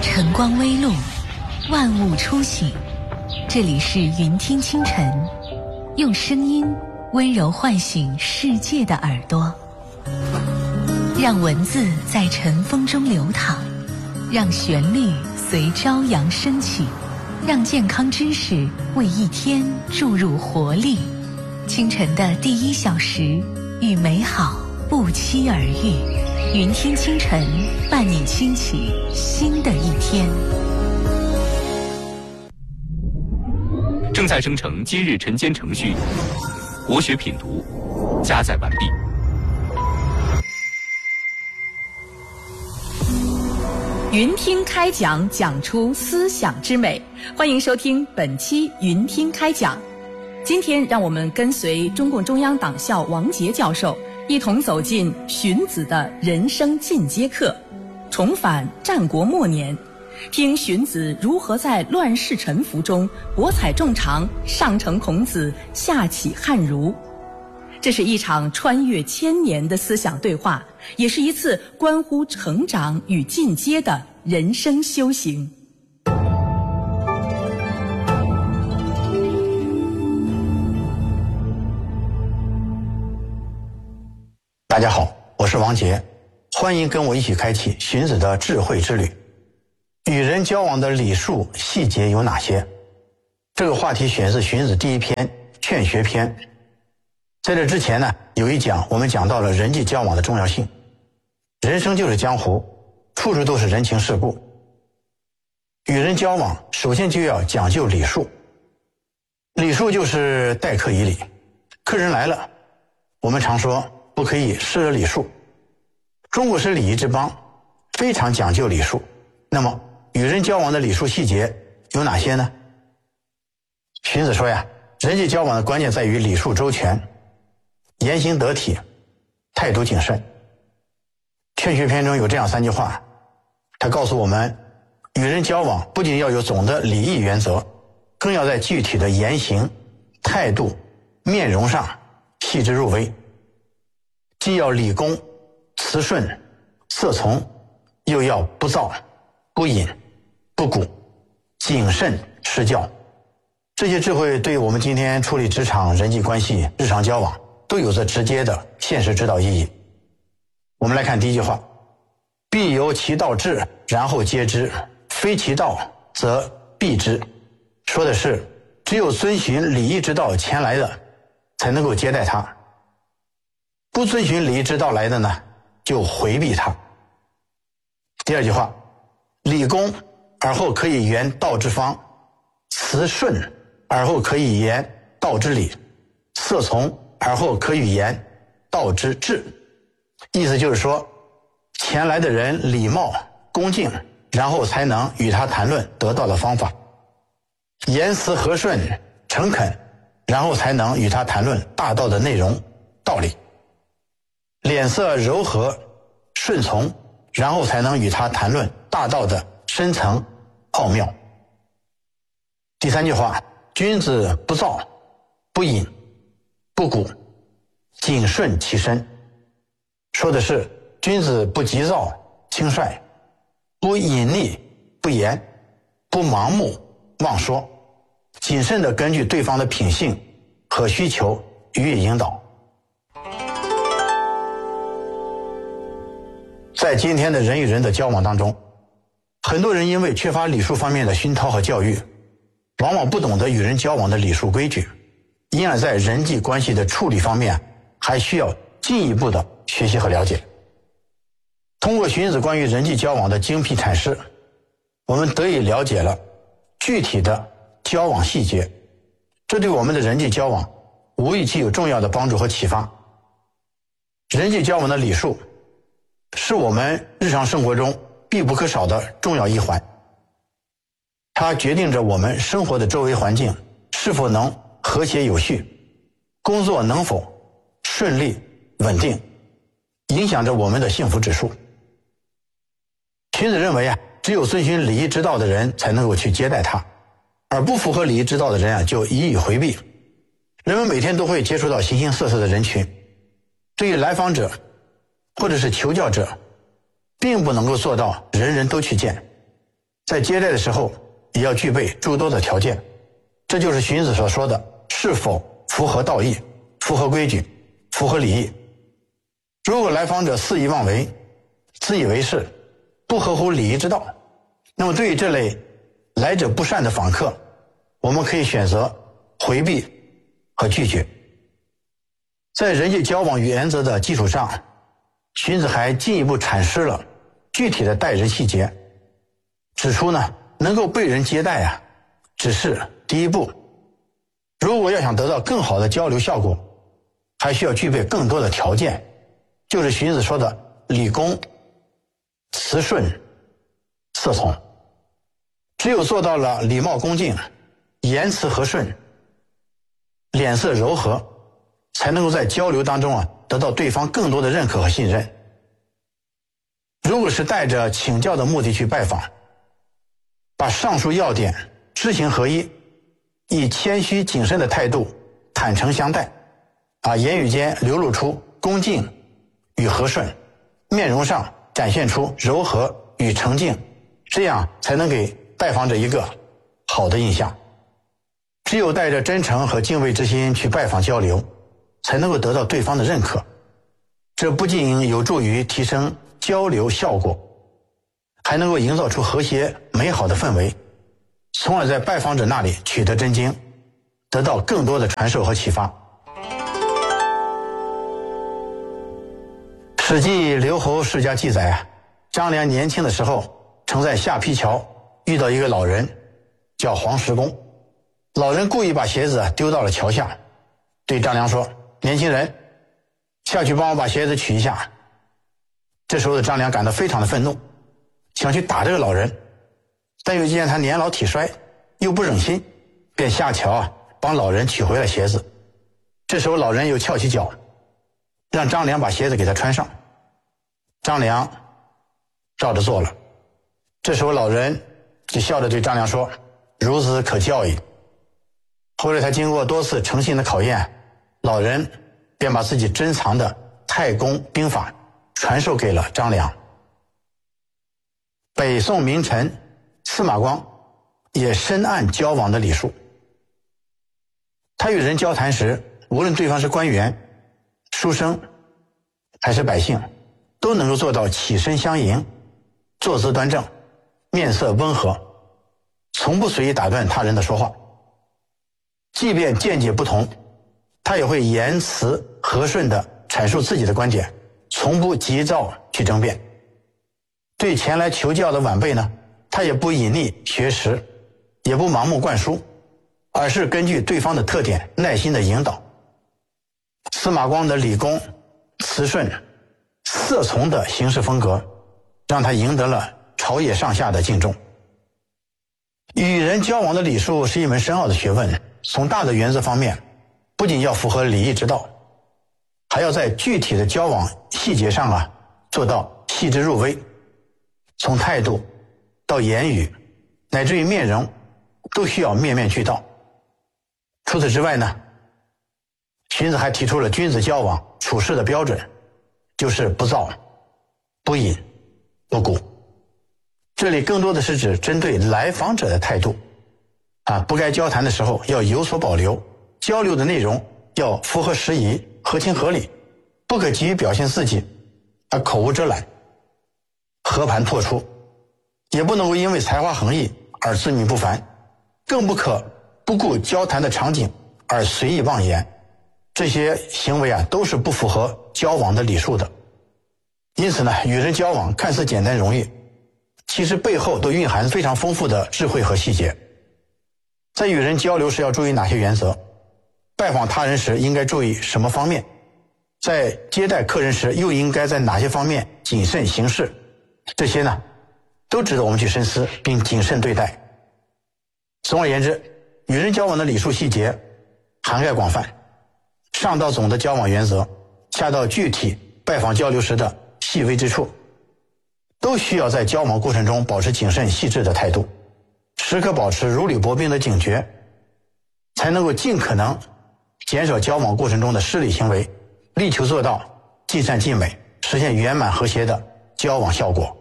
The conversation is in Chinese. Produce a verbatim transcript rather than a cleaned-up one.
晨光微露，万物初醒。这里是云听清晨，用声音温柔唤醒世界的耳朵，让文字在晨风中流淌，让旋律随朝阳升起，让健康知识为一天注入活力。清晨的第一小时，与美好不期而遇。云听清晨，伴你轻启新的一天。 正在生成今日晨间程序，国学品读加载完毕。 云听开讲，讲出思想之美。欢迎收听本期云听开讲。今天让我们跟随中共中央党校王杰教授一同走进荀子的人生进阶课，重返战国末年，听荀子如何在乱世沉浮中博采众长，上承孔子，下启汉儒。这是一场穿越千年的思想对话，也是一次关乎成长与进阶的人生修行。 大家好，我是王杰，欢迎跟我一起开启荀子的智慧之旅。与人交往的礼数细节有哪些？这个话题选自荀子第一篇《劝学篇》。在这之前呢，有一讲我们讲到了人际交往的重要性。人生就是江湖，处处都是人情世故。与人交往，首先就要讲究礼数。礼数就是待客以礼，客人来了，我们常说不可以失了礼数。中国是礼仪之邦，非常讲究礼数。那么与人交往的礼数细节有哪些呢？荀子说呀，人际交往的关键在于礼数周全，言行得体，态度谨慎。劝学篇中有这样三句话，他告诉我们，与人交往不仅要有总的礼义原则，更要在具体的言行、态度、面容上细致入微，既要礼恭、辞顺、色从，又要不躁、不隐、不鼓、谨慎施教。这些智慧对我们今天处理职场人际关系、日常交往都有着直接的现实指导意义。我们来看第一句话，必由其道至，然后接之，非其道则避之。说的是只有遵循礼义之道前来的才能够接待他，不遵循礼义之道来的呢，就回避他。第二句话，礼恭而后可以言道之方，辞顺而后可以言道之理，色从而后可以言道之治。意思就是说，前来的人礼貌恭敬，然后才能与他谈论得到的方法；言辞和顺诚恳，然后才能与他谈论大道的内容道理；脸色柔和顺从，然后才能与他谈论大道的深层奥妙。第三句话，君子不躁不隐不鼓，谨顺其身。说的是君子不急躁轻率，不隐匿不言，不盲目妄说，谨慎地根据对方的品性和需求予以引导。在今天的人与人的交往当中，很多人因为缺乏礼数方面的熏陶和教育，往往不懂得与人交往的礼数规矩，因而在人际关系的处理方面还需要进一步的学习和了解。通过荀子关于人际交往的精辟阐释，我们得以了解了具体的交往细节，这对我们的人际交往无疑具有重要的帮助和启发。人际交往的礼数是我们日常生活中必不可少的重要一环，它决定着我们生活的周围环境是否能和谐有序，工作能否顺利稳定，影响着我们的幸福指数。荀子认为啊，只有遵循礼义之道的人才能够去接待他，而不符合礼义之道的人啊，就予以回避。人们每天都会接触到形形色色的人群，对于来访者或者是求教者，并不能够做到人人都去见。 在接待的时候也要具备诸多的条件，这就是荀子所说的是否符合道义、符合规矩、符合礼义。如果来访者肆意妄为、自以为是、不合乎礼仪之道，那么对于这类来者不善的访客，我们可以选择回避和拒绝。在人际交往原则的基础上，荀子还进一步阐释了具体的待人细节，指出呢，能够被人接待啊，只是第一步。如果要想得到更好的交流效果，还需要具备更多的条件，就是荀子说的礼恭、辞顺、色从。只有做到了礼貌恭敬、言辞和顺、脸色柔和，才能够在交流当中啊，得到对方更多的认可和信任。如果是带着请教的目的去拜访，把上述要点知行合一，以谦虚谨慎的态度坦诚相待，啊，言语间流露出恭敬与和顺，面容上展现出柔和与澄净，这样才能给拜访者一个好的印象。只有带着真诚和敬畏之心去拜访交流，才能够得到对方的认可。这不仅有助于提升交流效果，还能够营造出和谐美好的氛围，从而在拜访者那里取得真经，得到更多的传授和启发。史记刘侯世家记载啊，张良年轻的时候曾在下邳桥遇到一个老人，叫黄石公。老人故意把鞋子丢到了桥下，对张良说：“年轻人，下去帮我把鞋子取一下。”这时候的张良感到非常的愤怒，想去打这个老人，但又见他年老体衰，又不忍心，便下桥啊帮老人取回了鞋子。这时候老人又翘起脚，让张良把鞋子给他穿上。张良照着做了。这时候老人就笑着对张良说：“孺子可教矣。”后来他经过多次诚信的考验，老人便把自己珍藏的太公兵法传授给了张良。北宋名臣司马光也深谙交往的礼数，他与人交谈时，无论对方是官员、书生还是百姓，都能够做到起身相迎，坐姿端正，面色温和，从不随意打断他人的说话。即便见解不同，他也会言辞和顺地阐述自己的观点，从不急躁去争辩。对前来求教的晚辈呢，他也不隐匿学识，也不盲目灌输，而是根据对方的特点耐心地引导。司马光的礼恭、辞顺、色从的行事风格，让他赢得了朝野上下的敬重。与人交往的礼数是一门深奥的学问，从大的原则方面，不仅要符合礼义之道，还要在具体的交往细节上啊，做到细致入微，从态度到言语，乃至于面容，都需要面面俱到。除此之外呢，荀子还提出了君子交往处事的标准，就是不躁、不隐、不鼓。这里更多的是指针对来访者的态度啊，不该交谈的时候要有所保留，交流的内容要符合时宜、合情合理，不可急于表现自己而口无遮拦、和盘托出，也不能够因为才华横溢而自命不凡，更不可不顾交谈的场景而随意妄言。这些行为啊，都是不符合交往的礼数的。因此呢，与人交往看似简单容易，其实背后都蕴含非常丰富的智慧和细节。在与人交流时要注意哪些原则？拜访他人时应该注意什么方面？在接待客人时又应该在哪些方面谨慎行事？这些呢，都值得我们去深思并谨慎对待。总而言之，与人交往的礼数细节涵盖广泛，上到总的交往原则，下到具体拜访交流时的细微之处，都需要在交往过程中保持谨慎细致的态度，时刻保持如履薄冰的警觉，才能够尽可能减少交往过程中的失礼行为，力求做到尽善尽美，实现圆满和谐的交往效果。